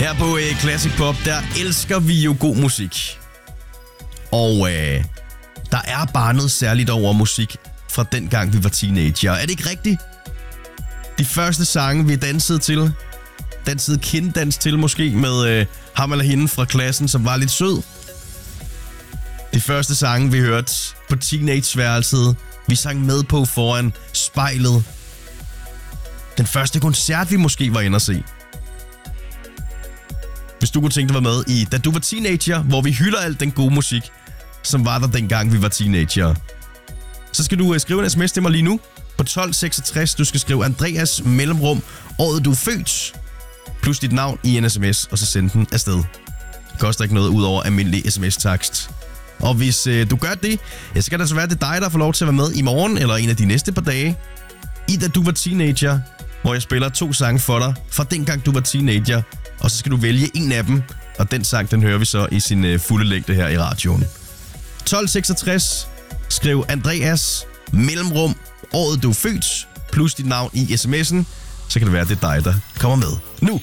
Her på Classic Pop, der elsker vi jo god musik. Og der er bare noget særligt over musik fra dengang vi var teenager. Er det ikke rigtigt? De første sange, vi dansede kinddans til måske, med ham eller hende fra klassen, som var lidt sød. De første sange, vi hørte på teenageværelset, vi sang med på foran spejlet. Den første koncert, vi måske var inde at se. Hvis du kunne tænke dig at være med i Da du var teenager, hvor vi hylder alt den gode musik, som var der dengang vi var teenager, så skal du skrive en sms til mig lige nu på 1266. Du skal skrive Andreas mellemrum året du er født, plus dit navn i en sms, og så sende den afsted. Det koster ikke noget ud over almindelig sms-takst. Og hvis du gør det, så kan det så være, det dig, der får lov til at være med i morgen, eller en af de næste par dage, i Da du var teenager, hvor jeg spiller 2 sange for dig, fra dengang du var teenager, og så skal du vælge en af dem, og den sang, den hører vi så i sin fulde længde her i radioen. 1266, skriv Andreas, mellemrum, året du er født, plus dit navn i sms'en, så kan det være, det er dig, der kommer med nu.